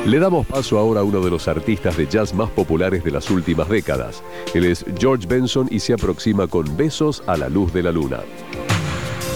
Le damos paso ahora a uno de los artistas de jazz más populares de las últimas décadas. Él es George Benson y se aproxima con Besos a la luz de la luna.